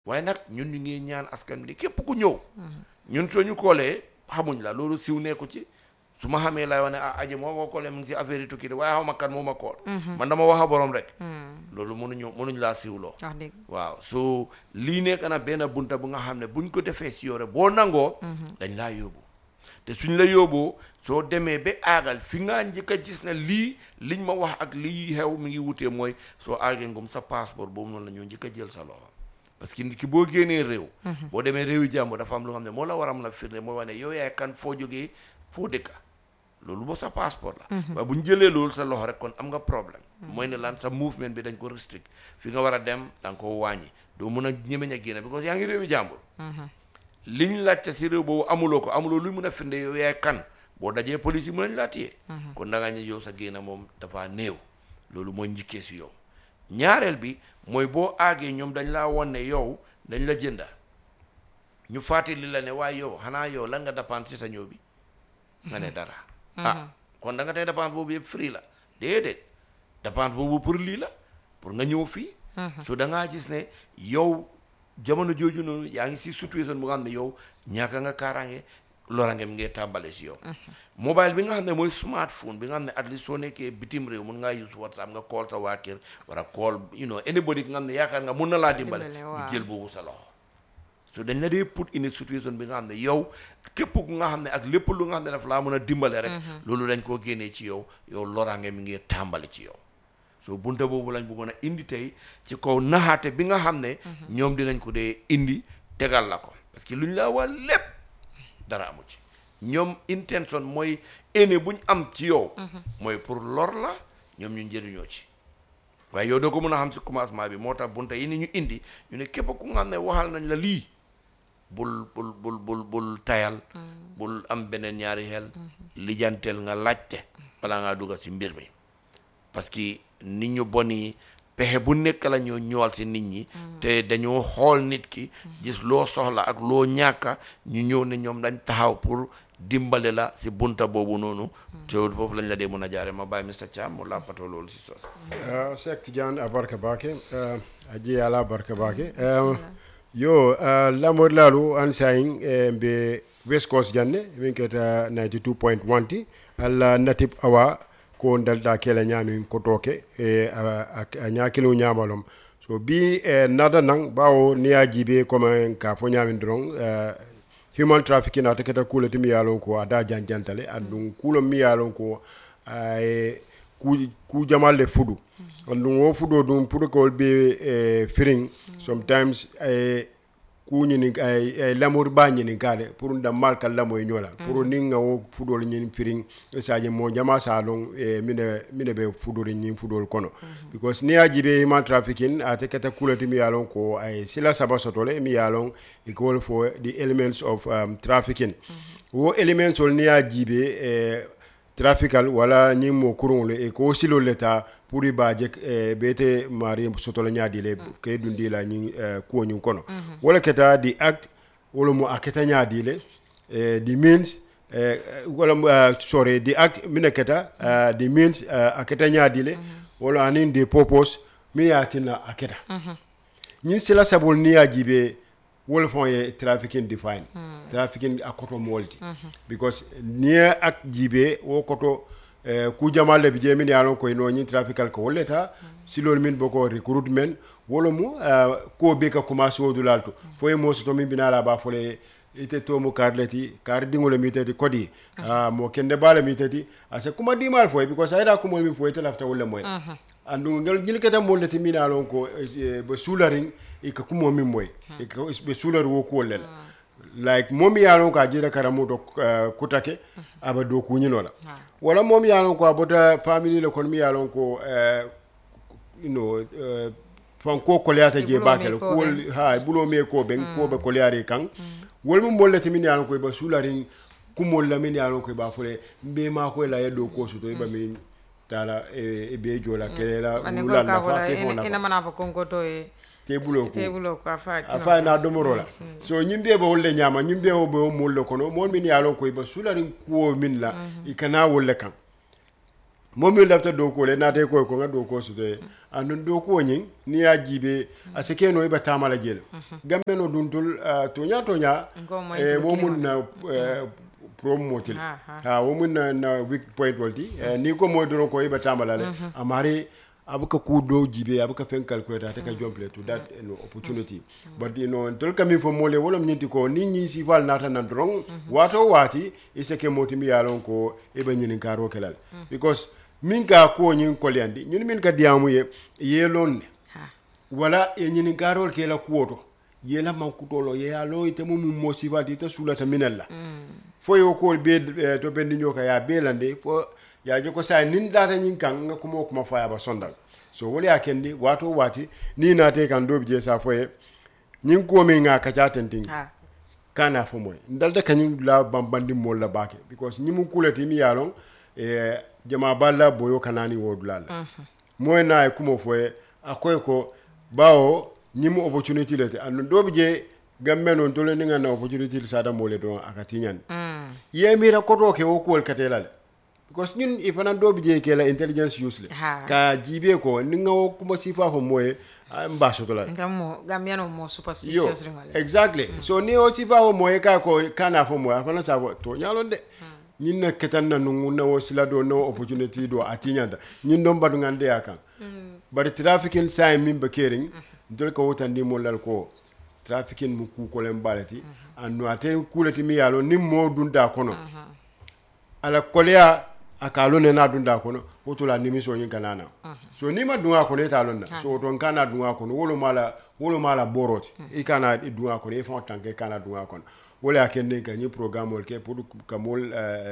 waaye nag ñun ñu ngi ñaan askan bi képp ku ñëw ñun soo ñu koolee xamuñ la loolu siw nekku ci su ma xamee lay wax ne aji moo ko koolee mu ngi si affaire yi tukki de waaye xaw ma kan moo ma kool man dama wax a borom rek loolu mënuñ laa siwloo waaw so lii nekk na benn bunta bu nga xam ne buñ ko defee si yore boo nangoo dañ laa yóbbu te suñ la yóbboo soo demee ba aagal fi nga njëkk a gis ne lii liñ ma wax ak lii xew mi ngi wutee mooy soo aagee ngum sa passeport boobu noonu la ñoo njëkk a jël sa loxo parce que nit ki boo génnee réew boo demee réewi jàmbur dafa am lu nga xam ne moo la war a mën a firnde mooy wane yow yaay kan foo jógee foo dëkka loolu boo sa passeport la waaye bu ñu jëlee loolu sa loxo rek kon am nga problème mooy ne lan sa mouvement bi dañ ko restrict fi nga war a dem da nga ko wàññi doo mun a ñemeñ a génne because yaa ngi réewi jàmbur liñ laajte si réew boobu amuloo luy mun a firnde yow yaay kan boo dajee police yi mun nañ laa téye kon da ngaa ñu yow sa génn moom dafa néew loolu mooy njëkkee si yow ñaareel bi mooy boo aagee ñoom dañ laa won ne yow dañ la jënda ñu fàttali la ne waaye yow xanaa yow lan nga dépense si sa ñëw bi nga ne dara kon da nga tey dépense boobu yëpp free la déedéet dépense boobu pour lii la pour nga ñëw fii so da ngaa gis ne yow jamono jooju noonu yaa ngi si situation bu nga xam ne yow ñaaka nga kaaraange lorange mi ngay tàmbale si yow mobile bi nga xam ne mooy smartphone bi nga xam ne at least soo nekkee bitim réew mun ngaa use WhatsApp nga call sa waa kër wala call anybody nga xam ne yaakaar nga mun na laa dimbale ñu jël boobu sa loxo so dañ la dee put in a situation bi nga xam ne yow képp ku nga xam ne ak lépp lu nga xam ne daf laa mën a dimbale rek loolu dañ koo génnee ci yow lorange mi ngi tàmbale ci yow so bunta boobu lañ bëggoon a indi tey ci kaw naxaate bi nga xam ne ñoom dinañ ko dee indi tegal la ko parce que luñ la wax lépp dara amu ci ñoom intention mooy ene buñ am ci yow mooy pour lor la ñoom ñu njëriñoo ci waaye yow doo ko mën a xam si commencement bi moo tax bunta yi ni ñu indi ñu ne képp ku nga xam ne waxal nañ la lii bul tayal bul am beneen ñaari xel lijanteel nga laajte balaa ngaa dugga si mbir mi parce que nit ñu boni pexe bu nekk la ñoo ñëwal si nit ñi te dañoo xool nit ki gis loo soxla ak loo ñàkka ñu ñëw ne ñoom dañ taxaw pour dimbale la si bunta boobu noonu te foofu lañ la dee mën a jaare ma bàyyi Mr Cham mu làppatoo loolu si sos Cheikh Tidiane a barka bake aji ala barka bake yo lamor lalu an saying be West Coast janne min keta 92.1 ti alla natib awa ko dalda kela ñami ko toke a ñakilo ñamalom so bi nada nang bawo niya jibe comme ka fo ñamin dron human trafficking ata keta kulati mi yalon ko ada janjantale andum kulo mi yalon ko ku jamal le fudu andum wo fudo dum pour ko be firing sometimes ku ñini ay lamour ba ñini kale pour ndam malka lamoy ñola pour ni nga wo fudol ñini firing saaje mo jama salon mine be fudol ñini fudol kono because ni ajibe human trafficking ate kata kulati mi yalon ko ay sila sabasotole mi yalon e call for the elements of trafficking wo elements ol ni ajibe traffical wala ñi mo kurunle e ko silo leta pour ibaje bete mari sotola nyaadi le ke dundi la ñi ko ñu kono wala keta di act wala mo aketa nyaadi le the means wala sorry the act mineketa the means aketa nyaadi le wala anin the purpose mi yatina aketa ñi sila sabul ni ajibe wala fon ye trafficking define trafficking akoto molti because near ak jibe wo koto ku jamal le bije min yalon ko no ni traffical ko woleta silol min boko recruitment wala mu ko be ka commencer wodulalto foye mo so to min binala ba fole ite to mo karleti kar dingole mitati kodi mo kende bala mitati ase kuma dimal foye because ayda ko mo min foye telafta wala moy andu ngel jilkata mo leti min yalon ko be sularing ika kumo min moy ika be sular wo ko lela like momi yalon ka jira karamo do kutake aba do ku nyinola wala momi yalon ko abota family le kon mi yalon ko fan ko kolyata je bakel ko ha bulo me ko ben ko be kolyare kan wol mo mollati min yalon ko ba sularin kumol la min yalon ko ba fole mbe ma ko la yedo ko suto ba min tala e be jola kelela wala la fa ke ko ina mana fa konko to tebulo ko afa na domorola so nyimbe ba wolle nyama nyimbe o be o mollo kono mo min yalon ko ba sularin ko min la ikana wolle kan momi lafta do ko le nate ko nga do ko su de andun do ko nyin ni ya jibe aseke no iba tamala jel gamme no duntul tonya mo mun na promotil wo mun na weak point walti ni ko mo do ko iba tamala le amari abuka kudo jibe abuka fen calculator ta ka jomple to that opportunity but tol kami fo mole wolom nyinti ko ni si val nata nan drong wato wati iseke motimi yalon ko iba nyin karo kelal because min ka ko nyin kolyandi ñun min ka diamu ye lonne wala e nyin karo kela kuoto ye la man kutolo ye alo ite mum mo si val ite sulata minalla fo yo ko be to bendi nyoka ya belande fo ya joko sa nin data nyin kan nga kuma faya ba sondal so wole akendi wato wati ni na te kan dobi je sa foye nyin ko mi nga kacha tenting kana fo moy ndalta kanyin la bambandi mol la bake because nyimu kulati mi yalon jama balla boyo kanani wodulala moy na kuma foye akoy ko bawo nyimu opportunity lete anu dobi je gamme non tole ninga na opportunity sada mole don akatinyan yemira koto ke o ko katelal because ñun ifana do bi je ke la intelligence useless ka jibe ko ni nga kuma sifa ko moy mba soto la ngamo gambiano mo superstitious ringale exactly so ni o sifa ko moy ka ko kana fo moy afana sa to nyalon de ñin na ketan na nungu na o sila do no opportunity do atinyanda ñin do mbadu ngande yakan bari trafficking say min be kering dol ko wotandi mo lal ko trafficking mu ku ko len balati anu ate kulati mi yalo ni mo dunda kono ala kolea akalo ne na dunda kono woto la nimi so yin kanana so ni ma dunga kono eta lonna so to kana dunga kono wolo mala boroti e kana dunga kono e fon tanke kana dunga kono wala akende ka ni programme wol ke pour kamol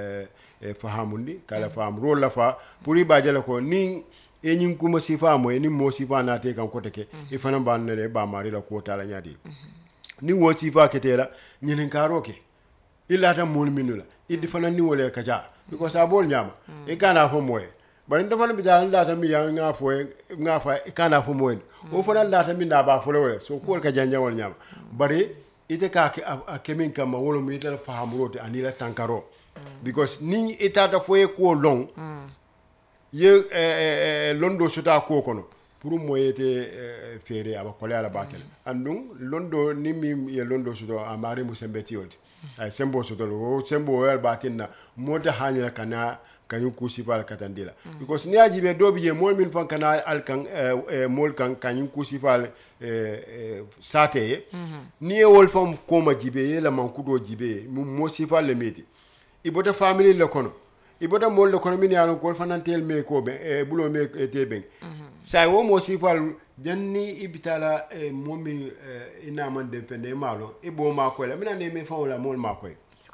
fahamundi kala faham role la fa pour ibajala ko ni e nyin kuma sifa mo ni mo sifa na te kan ko teke e fana ban ne ba mari la ko tala nyadi ni wo sifa ketela nyin karoke illa ta mol minula idi fana ni wole kaja because abol nyama e kana fo moy bari nda fana bidal la ta mi ya nga fa e kana fo moy o fana la ta mi nda ba fo le so ko ka janja wol nyama bari ite ka kemin kama wolo mi ita fahamrote anila tankaro because ni itata fo e ko long ye londo suta ko kono pour moyete fere aba kole ala bakel andum londo ni mi ye londo suto amare musembeti yolti ay sembo soto o sembo wel batinna mota hanya kana kanyu kusi pal katandila because ni ajibe dobi je mol min fan kana alkan mol kan kanyu kusi pal sate ni e wol fam ko ma jibe ye la man kudo jibe mo sifal le meti ibota family le kono ibota mol le kono min yalon ko fanantel me ko be bulo me te ben say wo mo sifal janni ibitala momi ina man depende malo ibo ma ko la mina ne me fa wala mol ma ko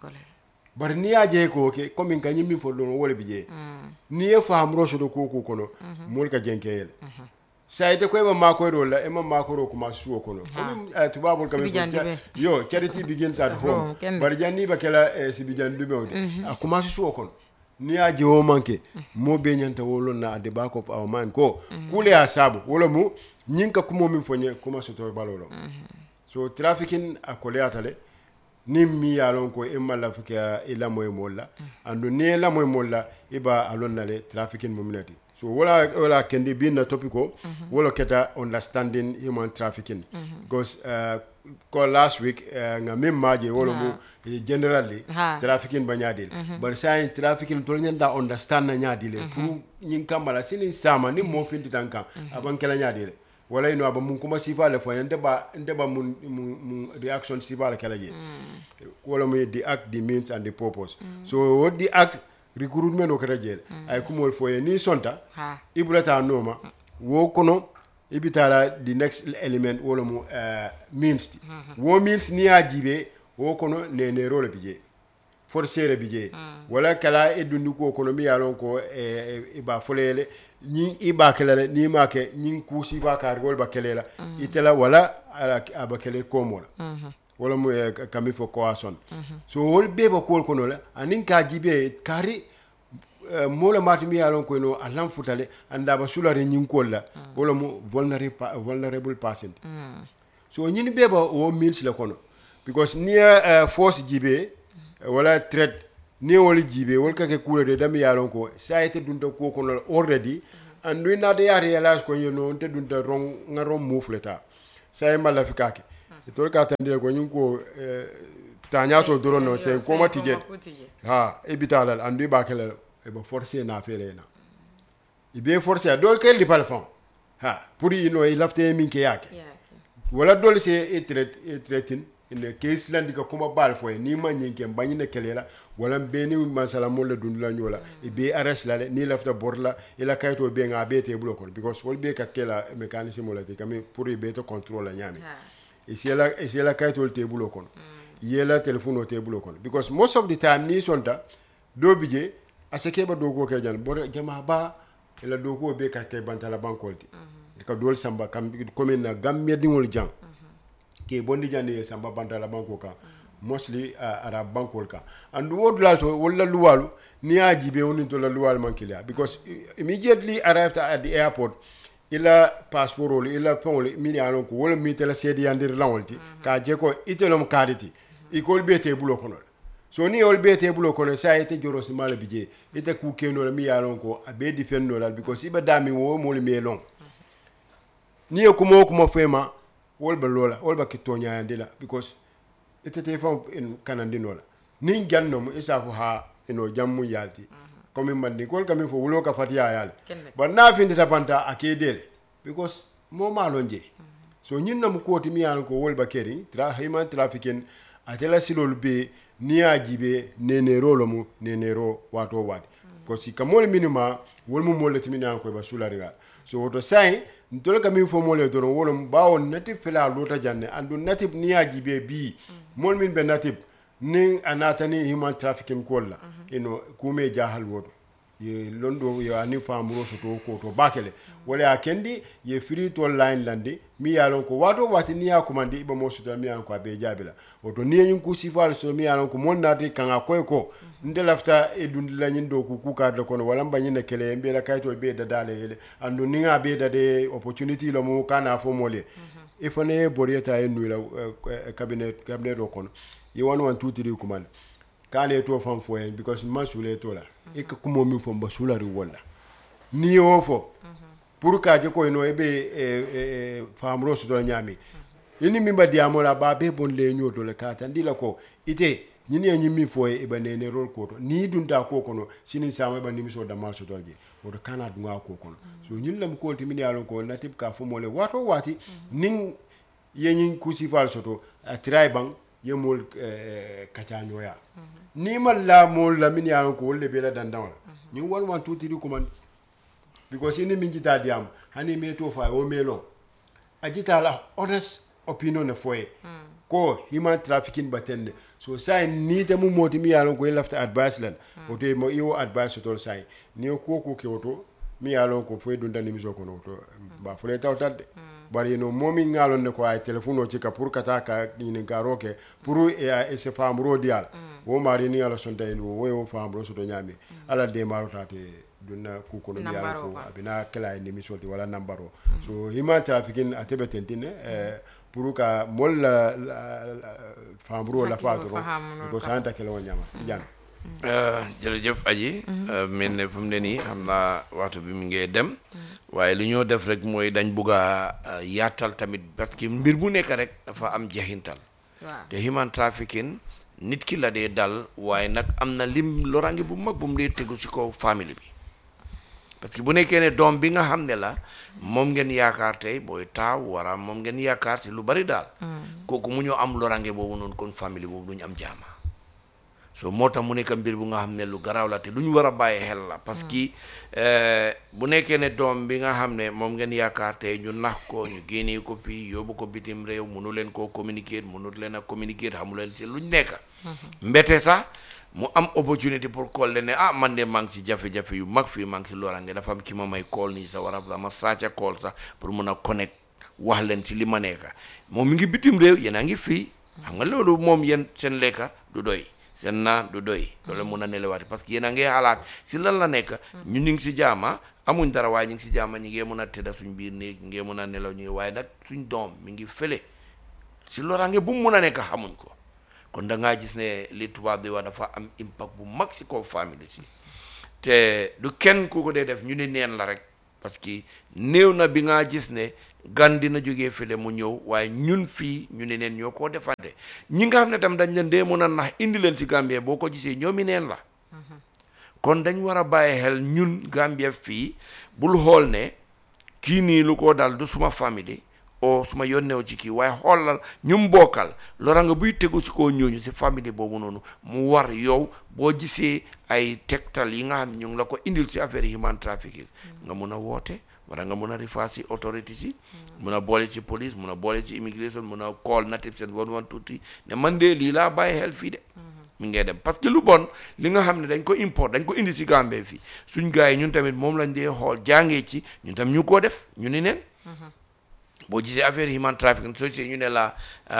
bar ni aje ko ke comme kan yimi fo don wala bije ni e fam roso do ko kono mol ka jenkeyel sayte ko e ma ko do la e ma ko ro ko ma suwo kono comme tubabul kam yo charity begins at home bar janni ba kala sibijan dube a ko ma suwo kono ni aje o manke mo be nyanta wolo na at the back of our mind ko kule asabu wolo mu nyinka kumo min fonye kuma soto balolo so trafficking akole atale ni mi yalon ko imma la fika ila moy molla andu ni la moy molla iba alon nale trafficking muminati so wala kendi bin na topico wala keta understanding human trafficking because ko last week nga mem maje wala mu generally trafficking ba nyaadil but say trafficking to nyanda understand na nyaadile pour nyin kamala sinin sama ni mo finti tanka aban kala nyaadile wala ino aba mun kuma sifale fo ndeba mun reaction sifale kala je wala mu the act, the means and the purpose so what the act recruitment o kata jele ay kumol fo ni sonta ibulata noma wo kono ibitala the next element wala mu means wo means ni ajibe wo kono ne role bije forcere bije wala kala edundu ko kono mi yalon ko iba folele ni iba kala ni make ni kusi ba kar gol ba kelela itela wala aba kele komola wala mu kami fo koason so wol beba kol kono la anin ka jibe kari mola matimi yalon ko no alam futale anda ba sulare nyin kolla wala mu vulnerable patient so nyin beba o meals la kono because near force jibe wala threat ni wol jibe wol kake kulede dami yalon ko sa ite dunta ko kono already and we not ya realize ko nte dunta ngaron mufleta sa mala fikake to ka tandire ko nyun ko tanyato dorono se ko matije ha ebitalal andu ba kala e ba forcer na fere na ibe forcer do ke li palfon ha pour il lafte min ke yake wala dol se etretin in case landi ka kuma bal fo ni man nyinke banyi na kelela wala beni masala mo la dundula nyola ibe arrest la ni lafta borla ila kayto be nga bete bulo kon because wol be kat kela mécanisme la te kami pour ibe to contrôle nyami et c'est la kayto te bulo kon yela telephone te bulo kon because most of the time ni sonta do bije asake ba do ko ke jan bor jama ba ila do ko be kat kay bantala bankolti ka dol samba kam comme na gamme dingol jang ke bondi jande samba bantala banko ka mostly ara bankol ka and wod la to wala luwalu ni ajibe woni to la luwal mankilia because immediately arrived at the airport ila passport ila pon mi alon ko wala mi tela sedi yandir lawolti ka je ko itelom kaditi ikol bete bulo kono so ni ol bete bulo kono sa ite joros mala bije ite ku keno mi alon ko abe defendo la because iba dami wo mo mi long ni ko mo fema wolba lola wolba kitonya yandila because itete fam in kanandinola nin jannom isa ko ha ino jammu yalti comme mandi kol kam fo wulo ka fatiya yal ba na finde tapanta akedel because mo malonje so nyinnam ko ti mi ko wolba keri human trafficking atela silol be ni ajibe nenero lomu nenero wato wati ko si kamol minima wolmu molati mi ko ba sulariga so woto sai ntol kam fo mole doron wolum bawo natib fela lota janne andu natib niyaji be bi mol min be natib ni anatani human trafficking kolla ino kume jahal wodo ye londo yo ani famuro so to ko to bakele wala akendi ye free to line landi mi yalon ko wato wati niya komandi ibe mo suta mi an ko be jabila woto ni yin ku sifal so mi yalon ko mon nati kanga koy ko nde lafta e dundila nyin do ku ka de kono wala mbani ne kele mbe la kayto be da dale hele andu ni nga be da de opportunity lo mo kana fo mole e fane borieta e nuila cabinet do kono ye 1 1 2 3 command kale to fam fo en because masule to la e ka kumo mi fo basula ri wala ni o fo pour ka je ko no ebe famro so do nyami ini mi ba diamola ba be bon le nyoto le ka tan dila ko ite nyini enyi mi fo e ba ne rol ko to ni dunta ko kono sinin sama ba nimi so da mal so dolje o do kana dunga ko kono so nyin lam ko ti min yalon ko natib ka fo mole wato wati nin yenyin kusi fal so to tray bang yemol kacanyoya ni malla mol la min yalon ko wolle be la dandan ni 1 1 2 3 command because ini min jita diam hani me to fa o melo ajita la honest opinion na foye ko human trafficking batenne so sai ni te mu moti mi yalon ko lafta advice lan o te mo yo advice to sai ni ko ke oto mi yalon ko foye dunda ni mi so ko no to ba fole tawtade bari no momi ngalon ne ko ay telephone o cika pour kata ka ni ngaroke pour e se famro dial wo mari ni ala sonta en wo famro so do nyami ala de maro tate dunna ku ko no dial ko abina kala ni mi soti wala nambaro so human trafficking atebe tentine pour ka mol famro la fato ko santa kala nyama jan jërëjëf aji mel ne fu mu ne nii xam naa waxtu bi mu ngi dem waaye lu ñoo def rek mooy dañ bugg a yaatal tamit parce que mbir bu nekk rek dafa am jeexintal te human trafficking nit ki la dee dal waaye nag am na lim lorange bu mag bu mu dee tegu si kaw famille bi parce que bu nekkee ne doom bi nga xam ne la moom ngeen yaakaar tey booy taaw wala moom ngeen yaakaar te lu bari daal kooku mu ñoo am lorange boobu noonu kon famille boobu duñu am jaama so moo tax mu nekk mbir bu nga xam ne lu garaaw la te lu ñu war a bàyyi xel la parce que bu nekkee ne doom bi nga xam ne moom ngeen yaakaar tey ñu nax ko ñu génnee ko fii yóbbu ko bitim réew mënu leen koo communiquer mënu leen a communiquer xamu leen si luñ nekk mbete sax mu am opportunité pour call leen ne ah man de maa ngi si jafe-jafe yu mag fii maa ngi si lorange dafa am ki ma may call nii sa war a sama saaca call sax pour mun a connect wax leen ci li ma nekk moom mi ngi bitim réew yéen a ngi fii xam nga loolu moom yéen seen lekka du doy seen naan du doy loolu mun a nelewaati parce que yéen a ngi xalaat si lan la nekk ñu ngi si jaama amuñ dara waaye ñu ngi si jaama ñi ngee mun a tëdda suñ biir néeg ñi ngee mun a nelaw ñu ngi waaye nag suñ doom mi ngi fële si loraange bu mu mun a nekk xamuñ ko kon da ngaa gis ne li tubaab di wax dafa am impact bu mag si kaw famille si te du kenn ku ko dee def ñu ne neen la rek parce que néew na bi ngaa gis ne gan dina jógee fële mu ñëw waaye ñun fii ñu ne neen ñoo koo defante ñi nga xam ne tam dañ leen dee mën a nax indi leen si Gambie boo ko gisee ñoomi neen la kon dañ war a bàyyi xel ñun Gambie fii bul xool ne kii nii lu ko dal du suma famille o suma yónneew ci kii waaye xoolal ñu mbokkal lora nga buy tegu si koo ñooñu si famille boobu noonu mu war yow boo gisee ay tegtal yi nga xam ñu ngi la ko indil si affaire human trafficking nga mun a woote wala nga mun a rifa si autorité si mun a boole si police mun a boole si immigration mun a call native seen 112 ne man de lii laa bàyyi xel fii de mi ngee dem parce que lu bon li nga xam ne dañ ko import dañ ko indi si Gambie fii suñ gars yi ñun tamit moom lañ dee xool jàngee ci ñun tam ñu koo def ñu ni neen boo gisee affaire human trafficking soo gisee ñu ne la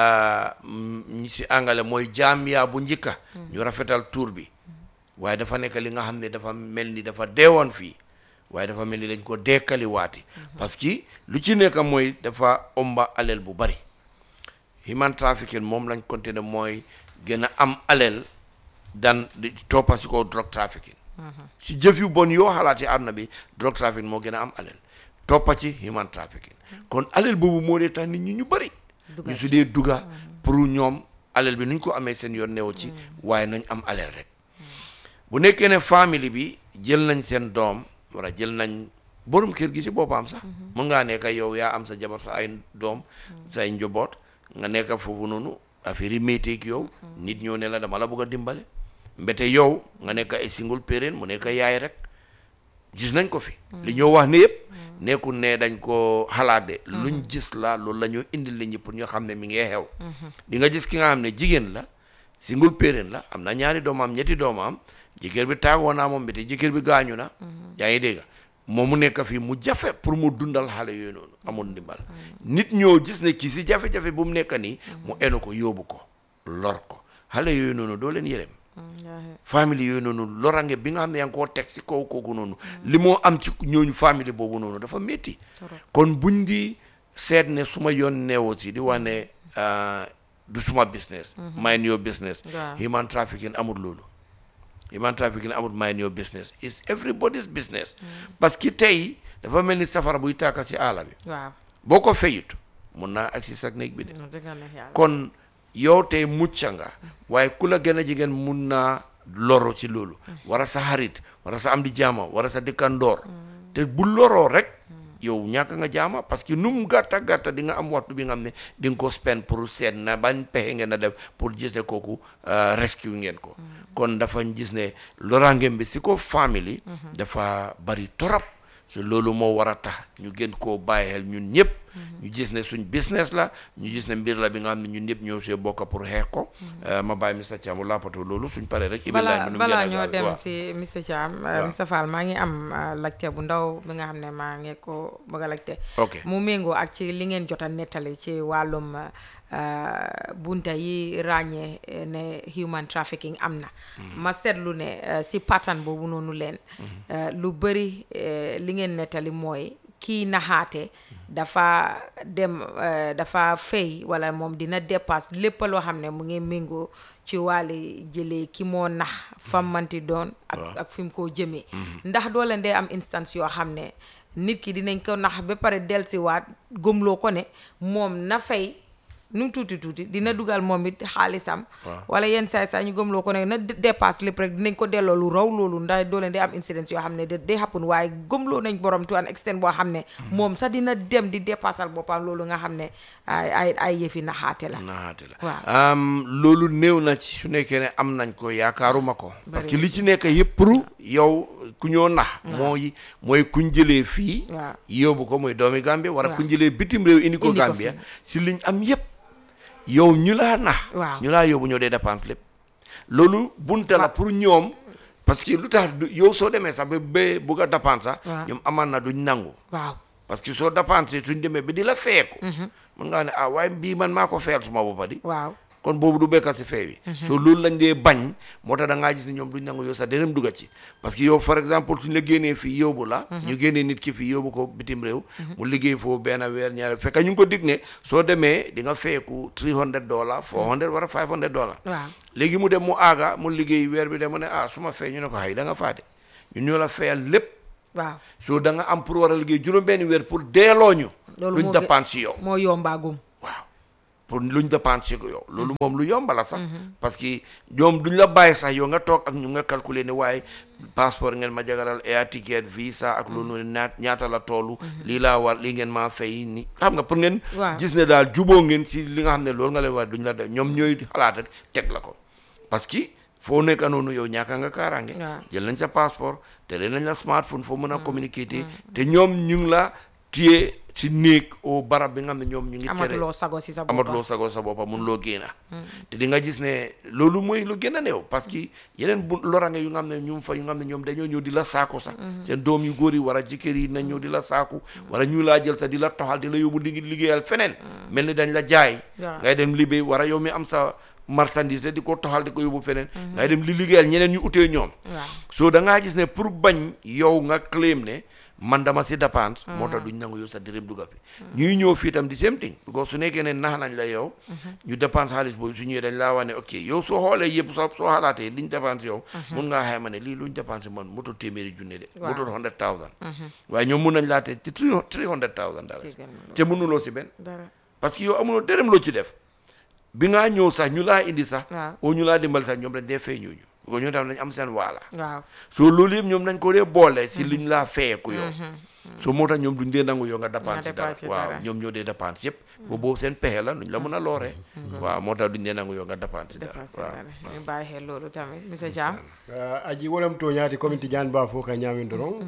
ñi si angale mooy Gambia bu njëkka ñu rafetal tur bi waaye dafa nekk li nga xam ne dafa mel ni dafa deewoon fii waaye dafa mel ni dañ ko dekkali waati parce que lu ci nekk mooy dafa omba alel bu bari human trafficking moom lañ continué mooy gën a am alel dan di toppa si ko drug trafficking si jëf yu bon yoo xalaat ci àdduna bi drug trafficking moo gën a am alel toppa ci human trafficking kon alel boobu moo dee tax nit ñi ñu bari ñu su dee dugga pour ñoom alel bi nuñ ko amee seen yoon neew ci waaye nañ am alel rek bu nekkee ne famille bi jël nañ seen doom wala jël nañ borom kër gi si boppam sax mun ngaa nekk yow yaa am sa jabar sa ay doom sa ay njaboot nga nekk foofu noonu affaire yi métteeg yow nit ñoo ne la dama la bëgg a dimbale mbete yow nga nekk ay single parent mu nekk yaay rek gis nañ ko fi li ñoo wax ne yëpp nekkul ne dañ ko xalaat de luñ gis la loolu la ñoo indil nit ñi pour ñu xam ne mi ngi xew di nga gis ki nga xam ne jigéen la single parent la am na ñaari doomam ñetti doomam jëkkër bi taagoo naa moom mbete jëkkër bi gaañu na yaa ngi dégg moom mu nekk fii mu jafe pour mu dundal xale yooyu noonu amul ndimbal nit ñoo gis ne kii si jafe-jafe bu mu nekk nii mu enu ko yóbbu ko lor ko xale yooyu noonu doo leen yërëm famille yooyu noonu lorange bi nga xam ne yaa ngi koo teg si kaw kooku noonu li moo am ci ñooñu famille boobu noonu dafa métti kon buñ di seet ne suma yoon neewoo si di wax ne du suma business mind your business human trafficking amul loolu human trafficking amul mind your business is everybody's business parce que tey dafa mel ni safara buy tàkka si àll bi boo ko fayut mun naa agsi sa néeg bi de kon yow tey mucca nga waaye ku la gën a jigéen mun naa loro ci loolu wara sa xarit wara sa am di jaama wara sa dëkkandoor te bu loroo rek yow ñàkk nga jaama parce que nu mu gàtta gàtta di nga am waxtu bi nga xam ne di nga ko spend pour seet na bañ pexe ngeen a def pour gis ne kooku rescue ngeen ko kon dafa gis ne loraangem bi si ko famille dafa bari torop so loolu moo war a tax ñu gën koo bàyyi xel ñun ñëpp ñu gis ne suñ business la ñu gis ne mbir la bi nga xam ne ñun ñëpp ñoo see bokk pour xeex ko ma bàyyi Mr Thiam làppatoo loolu suñ paree rek balaa ñoo dem si Mr Thiam Mr Fall maa ngi am laajte bu ndaw bi nga xam ne maa ngi ko bëgg a laajte mu méngoo ak ci li ngeen jot a nettali ci wàllum bunta yi ràññee ne human trafficking am na ma seetlu ne si pattern boobu noonu leen lu bëri li ngeen nettali mooy kii naxaate dafa dem dafa fay wala moom dina dépasse lépp loo xam ne mu ngi méngoo ci wàlli jëlee ki moo nax fam manti doon ak fi mu koo jëmee ndax doo leen dee am instance yoo xam ne nit ki dinañ ko nax ba pare dellusiwaat gëmloo ko ne moom na fay nu mu tuuti dina dugal moom it xaalisam wala yenn saa ñu gëmloo ko ne na dépasse lépp rek dinañ ko delloo lu raw loolu ndax doo leen day am incidence yoo xam ne day happen waaye gëmloo nañ borom to an extent boo xam ne moom sax dina dem di dépassal boppam loolu nga xam ne ay yëfi naxaate la waaw loolu néew na ci su nekkee ne am nañ ko yaakaaruma ko parce que li ci nekk yëpp pour yow ku ñoo nax mooy kuñ jëlee fii yóbbu ko mooy doomi Gambie wala kuñ jëlee bitim réew indi ko Gambie si liñ am yëpp yow ñu laa nax ñu laa yóbbu ñoo dee dépense lépp loolu bunte la pour ñoom parce que lu tax yow soo demee sax ba bugg a dépense sax ñoom amaan na duñ nangu parce que soo dépensé suñ demee ba di la feeku mën ngaa ne waaye bii man maa ko feyal suma boppa di kon boobu du bekka si fee bi so loolu lañ dee bañ moo tax da ngaa gis ne ñoom duñ nangu yow sa dërëm dugga ci parce que yow par exemple suñ la génnee fii yóbbu la ñu génnee nit ki fii yóbbu ko bitim réew mu liggéey foofu benn weer ñaari fekk ñu ngi ko dig ne soo demee di nga feeku $300 $400 wala $500 léegi mu dem mu aaga mu liggéey weer bi de mu ne su ma fee ñu ne ko xay da nga faate ñun ñoo la feyal lépp waaw so da nga am pour war a liggéey juróom-benn weer pour deeloo ñu luñ dépend si yow moo yombaagum waaw pour luñ dépend si yow loolu moom lu yomba la sax parce que ñoom duñ la bàyyi sax yow nga toog ak ñu nga calculer ne waaye passeport ngeen ma jagaral air ticket visa ak loolu ñaata la toolu lii laa war lii ngeen maa fay ni xam nga pour ngeen gis ne daal juboo ngeen si li nga xam ne loolu nga leen wax duñ la def ñoom ñooy xalaat rek teg la ko parce que foo nekk noonu yow ñaaka nga kaaraange jël nañ sa passeport te leen nañ la smartphone foo mën a communiquer te ñoom ñu ngi la téye si néeg o barab bi nga xam ne ñoom ñu ngi tere amatuloo sago si sa boppa amatuloo sago sa boppa mun loo génna te di nga gis ne loolu mooy lu gën a néew parce que yeneen bu lorange yu nga xam ne ñu fa yu nga xam ne ñoom dañoo ñëw di la saako sax seen doom yu góor yi war a jëkkër yi nañ ñëw di la saaku wala ñu laa jël sax di la toxal di la yóbbu di liggéeyal feneen mel ni dañ la jaay ngay dem liggéey war a yow mi am sa marchandise di ko toxal di ko yóbbu feneen ngay dem li liggéeyal ñeneen ñu utee ñoom so da ngaa gis ne pour bañ yow nga claim ne man dama si dépense moo tax duñ nangu yow sa dërëm dugga fi ñuy ñëw fii tam di same thing because su nekkee ne nax nañ la yow ñu dépense xaalis boobu su ñëwee dañ laa wax ne ok yow soo xoolee yëpp soo xalaatee liñ dépense yow mun ngaa xayma ne lii luñ dépense man moto téeméeri junne de moto 100,000 waaye ñoom mun nañ laa te ci $300,000 te mënuloo si benn parce que yow amuloo dërëm loo ci def bi ngaa ñëw sax ñu laa indi sax oo ñu laa dimbal sax ñoom dañ dee fay ñooñu ko ñoo tam nañ am seen waala soo loolu yëpp ñoom nañ ko dee boole si liñ laa feyeku yow soo moo tax ñoom duñ dee nangu yow nga dépense dara waaw ñoom ñoo dee dépense yëpp boobu seen pexe la nuñ la mën a looree waaw moo tax duñ dee nangu yow nga dépense dara waaw ñu bàyyi xel loolu tamit monsieur Thiam aji wolam to ñaati community jan ba fo ka ñaamin doron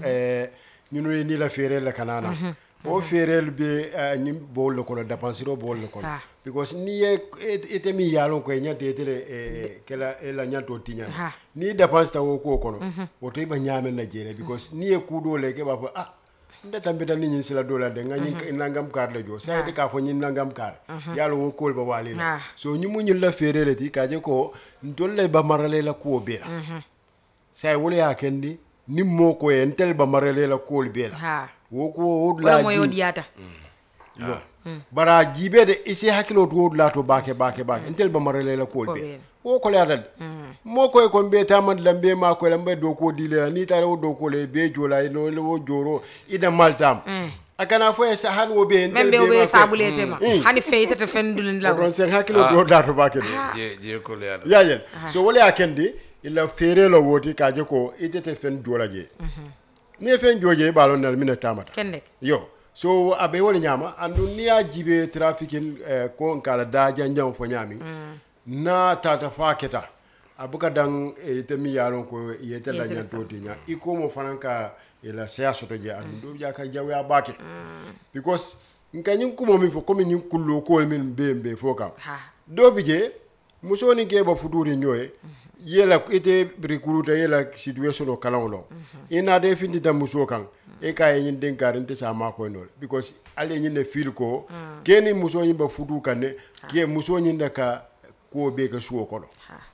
ñunu ni la feere la kanana o feerel be ni bol ko la dépense ro bol ko because ni ete mi yalon ko ñante tele kala la ñanto tiñan ni dépense ta wo ko kono o to ba ñaamen na jere because ni e kudo le ke ba nda tambe tan ni sila dola de ngani nangam kar la jo sa de ka fo ni nangam kar yalo wo ko ba wali la so ni mu ñul la feerel ti ka je ko ndolle ba marale la ko be la say wole ya kendi ni mo ko en tel ba marale la ko be la wo la mo yodiyata bara jibe de isi hakilo to la to bake entel ba marale la ko be wo ko la dal mo ko ko be tamad lambe ma ko lambe do ko dile ni tare do ko le be jola no le wo joro ida maltam akana fo sa han wo be membe wo be sabule tema hani feita te fendul la ron sen hakilo to la to bake je ko le ya so wala akendi ila fere lo woti kaje ko itete fen jola je ni fen joje balon dal mina tamata kende yo so abe wala nyama andu ni a jibe trafikin ko kala da janjam fo nyami na tata faketa abuka dan ite mi yalon ko yete la nyanto tinya iko mo fananka ila seya soto je andu ja ka jawe abake because nkanyin kumo min fo komi nyin kullo ko min bembe fo kam do bije musoni ke ba futuri nyoy yela ite recruiter yela situation o kalawlo ina de findi da muso kan e ka yin den karinte sama ko no because ale yin ne feel ko keni muso yin ba fudu kan ne ke muso yin da ka ko be ka suwo ko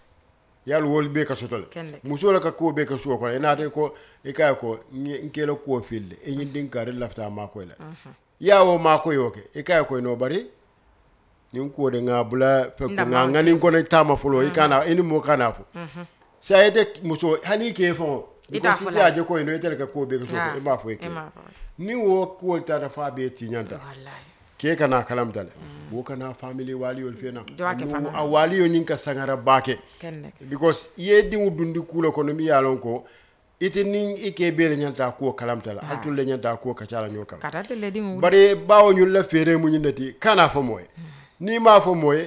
yal wol be ka sotol muso la ka ko be ka suwo ko ina de ko e ka ko nkelo ko fil e yin den karin lafta ma ko la yawo ma ko yoke e ka ko no bari nin ko de nga bula pe ko nga ngani ko ne tama fulo ikana eni mo kana fu sa ede muso hani ke fo ita si ya je ko ino etel ka ko be ko e ma fo ke ni wo ko ta da fa be ti nyanta wallahi ke kana kalam dal wo kana family wali yol fena a wali yo nin ka sangara bake because ye dingu dundi kulo ko no mi yalon ko ite nin ike bele nyanta ko kalam dal altul le nyanta ko ka chala nyokam karate le dingu bare bawo nyul la fere mu nyindati kana fo moy ni ma fo moye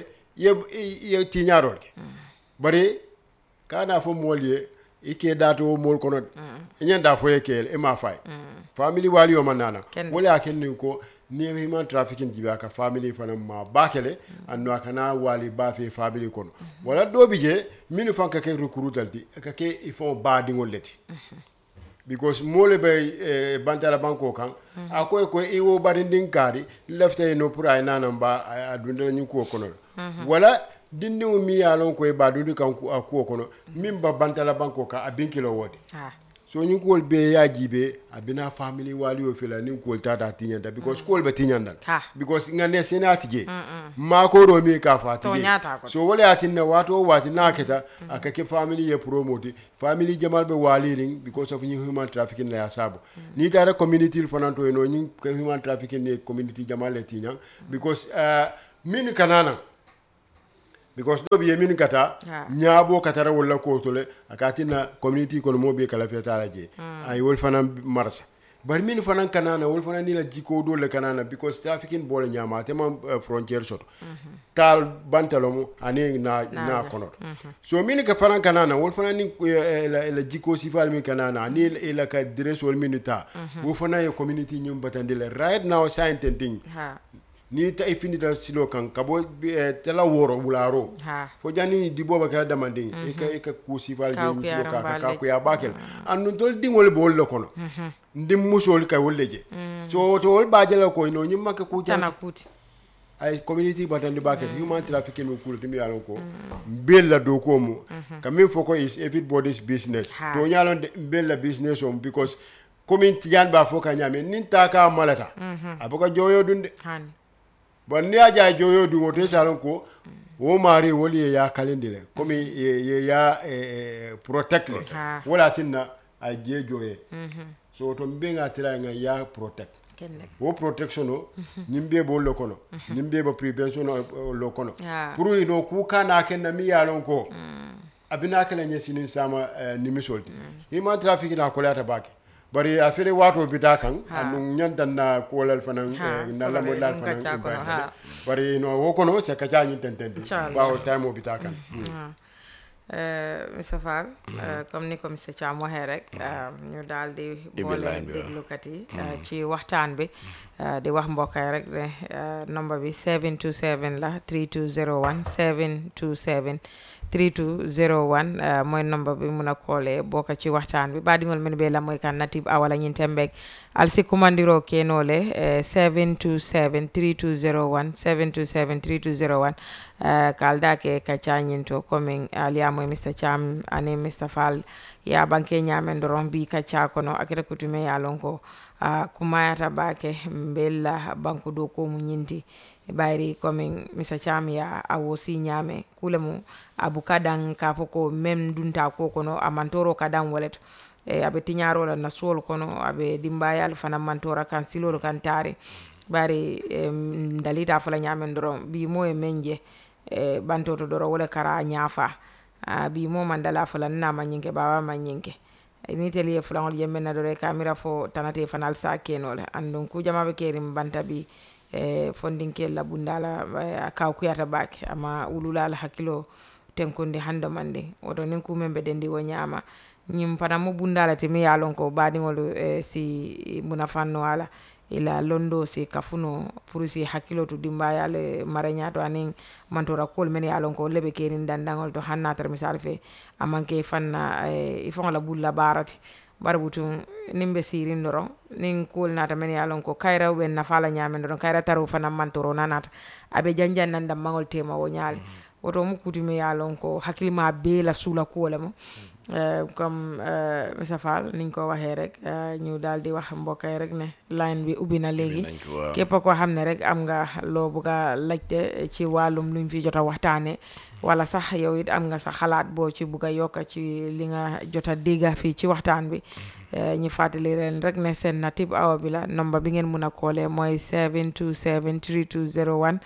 ye tiñarol ke bari kana fo molye ike dato mol kono nyanda fo yekel e ma fay family wali yo manana wala aken ko ni human trafficking jiba ka family fana ma bakele anno akana wali ba fe family kono wala do bije min fanka ke recruital di ka ke il faut ba dingol leti because mole be bantala banko kan akoy ko iwo barindin kari lefte no pura nana ba adunda ni ko kono wala dindiŋo mi ye lon ko e badundi kan a kuwo kono min ba bantala banko ka a binkilo wodi so ñiŋ kuwol bee ye a jiibee a bina family waaliyo fe la niŋ kuwol taata a tiñanta because kuwol be tiñanda because nga ne sene ati je maakooroo miŋ ka fo ati je so wo le ye a tinna waati wo waati niŋ a keta a ka ke family ye promoti family jamal be waaliriŋ because of ñiŋ human trafficking la ye a saabu niŋ taata community l fananto ye no ñiŋ human trafficking ye community jamal le tiñaŋ because minnu kana naŋ because do bi yemini kata nyaabo katara wala ko tole akatina community kono mo be kala feta la je ay wol fana marsa bar min fana kanana wol fana ni la jiko do le kanana because trafficking bol nyama tema frontier soto tal bantalomo ani na kono so min ka fana kanana wol fana ni la jiko sifal min kanana ni la ka dress wol minuta wo fana ye community nyum batandile right now science ni ta ifinita silo kan kabo tela woro bularo fo jani di boba ka damanding e ka kusifal je silo ka ko ya bakel andu dol dingol bol lo kono ndim musol ka wolleje so to wol bajela ko no nyimma ka ku tan ay community batandi bakel human trafficking ko timi yalon ko bella do ko mu kamin foko is everybody's business to nyalon bella business on because community yan ba foka nyame nin ta ka malata abuka joyo dunde bon ni aja joyo du wote salon ko wo mari woli ya kalendile comme ya protect le wala tinna a je joye so to mbenga tira nga ya protect wo protection o nimbe bo lokono nimbe bo prevention o lokono pour ino ku kana ken na mi yalon ko abina kala nyesinin sama nimisolti ima traffic na ko lata baki bari afere wato bita kan anu nyantan na kolal fanan na la modal fanan bari no wokono se kacha nyi tentende bawo time bita kan Mr. Fall comme ni ko Mr. Cham waxee rek ñu daal di boole déglukat yi ci waxtaan bi di wax mbokkay rek ne number bi 727 la 3201 727 3201 mooy number bi mun a koolee bokk ci waxtaan bi baadiŋol men be la moy kan natib awala ñin tembek alsi kumandiro kenole 727 3201 727 3201 kalda ke kacañin to coming aliya moy Mr. Cham ani Mr. Fall ya banke ñamen doron bi kaca kono akira kutume ya lonko kumayata bake mbella banku do ko mu ñinti bayri coming Mr. Cham ya awosi ñame kulemu abu kadan ka foko mem dunta ko kono amantoro kadan walet abe tiñaro la na sol kono abe dimbayal fana mantora kan silol kan tare bari dalita fala ñamen doron bi moye menje bantoto doro wala kara ñafa bi mo mandala fala na manyinke baba manyinke ni teli fulangol yemmen na dore kamera fo tanate fanal sa kenole andon ku jama be kerim banta bi fondinke la bundala ka kuyata bak ama ulula la hakilo tenkonde hando mande wodo nin ku membe dendi wo nyama nyim pana mo bundala te mi yalon ko badingol si munafanno wala ila londo si kafuno pour si hakilo to dimba yale maranya to anin mantora kol men yalon ko lebe kerin dandangol to hanna tar misal fe amanke fanna ifon la bulla barati barbutu nimbe sirin doron nin kol nata men yalon ko kayra wen na fala nyamen doron kayra taru fana mantoro nanata abe janjan nan dam mangol tema wo nyaali woto mu kutime yalon ko hakilima be la sula ko lemo comme Mr. Fall niñ ko waxee rek ñu daal di wax mbokkay rek ne line bi ubbi na léegi képp ko xam ne rek am nga loo bëgg a laajte ci wàllum luñ fi jot a waxtaane wala sax yow it am nga sa xalaat boo ci bëgg a yokk ci li nga jot a dégga fii ci waxtaan bi ñu fàttali leen rek ne seen natib awa bi la number bi ngeen mun a koolee mooy 727 3201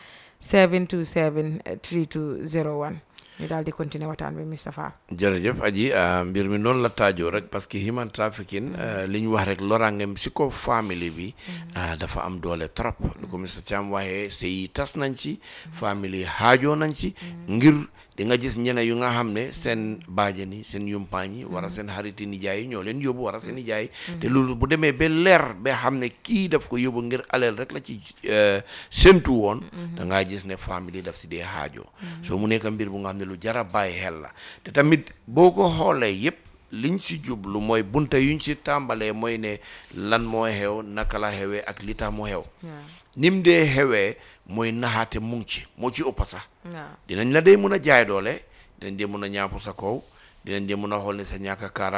727 3201 ñu daal di continuer waxtaan bi Mr. Fall jërëjëf aji mbir mi noonu la taajoo rek parce que human trafficking li ñu wax rek loraangem si ko family bi dafa am doole trop ni ko Mr. Cham waxee sëy tas nañ ci family haajoo nañ ci ngir di nga gis ñene yu nga xam ne seen baajani seen yumpaañ yi wara seen xariti nijaay yi ñoo leen yóbbu wara seen nijaay te loolu bu demee ba leer ba xam ne kii daf ko yóbbu ngir aleel rek la ci séntu woon da ngaa gis ne famille daf si dee haajoo soo mu nekk mbir bu nga xam ne lu jara bàyyi xel la te tamit boo ko xoolee yëpp liñ si jublu mooy bunta yuñ si tàmbalee mooy ne lan moo xew naka la xewee ak li tax mu xew nim dee xewee mooy naxaate mu ngi ci moo ci ëpp sax dinañ la dee mën a jaay doole dinañ dee mën a ñaapu sa kaw dinañ dee mën a xool ne sa ñàkk a kaaraange